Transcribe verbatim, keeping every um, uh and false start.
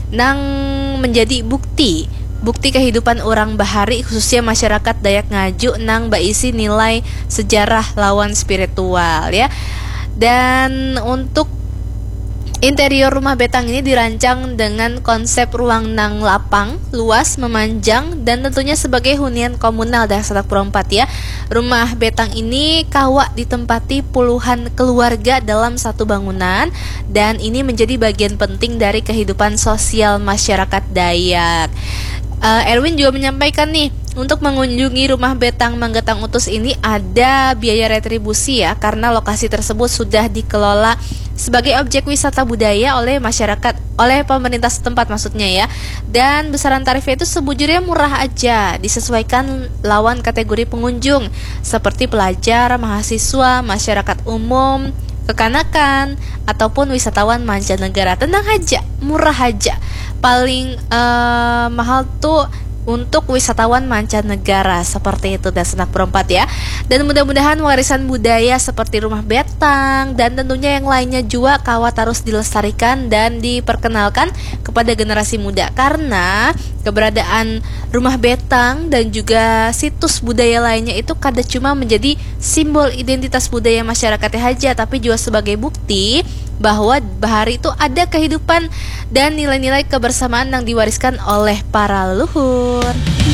nang menjadi bukti bukti kehidupan orang bahari khususnya masyarakat Dayak Ngaju nang baisi nilai sejarah lawan spiritual ya. Dan untuk interior rumah betang ini dirancang dengan konsep ruang nang lapang, luas, memanjang, dan tentunya sebagai hunian komunal dah Sanak Perompat ya. Rumah betang ini kawak ditempati puluhan keluarga dalam satu bangunan, dan ini menjadi bagian penting dari kehidupan sosial masyarakat Dayak. Uh, Erwin juga menyampaikan nih, untuk mengunjungi rumah betang Manggatang Utus ini ada biaya retribusi ya, karena lokasi tersebut sudah dikelola sebagai objek wisata budaya oleh masyarakat, oleh pemerintah setempat maksudnya ya. Dan besaran tarifnya itu sebujurnya murah aja, disesuaikan lawan kategori pengunjung seperti pelajar, mahasiswa, masyarakat umum, kekanakan, ataupun wisatawan mancanegara. Tenang aja, murah aja. Paling uh, mahal tuh untuk wisatawan mancanegara, seperti itu dan Sanak Perompat ya. Dan mudah-mudahan warisan budaya seperti rumah betang dan tentunya yang lainnya juga kawat harus dilestarikan dan diperkenalkan kepada generasi muda, karena keberadaan rumah betang dan juga situs budaya lainnya itu kada cuma menjadi simbol identitas budaya masyarakatnya aja, tapi juga sebagai bukti bahwa bahari itu ada kehidupan dan nilai-nilai kebersamaan yang diwariskan oleh para leluhur.